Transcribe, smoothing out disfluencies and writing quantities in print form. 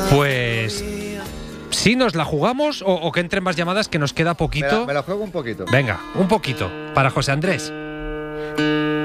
Pues ¿sí nos la jugamos o que entren más llamadas, que nos queda poquito? Me la juego un poquito. Venga, un poquito para José Andrés.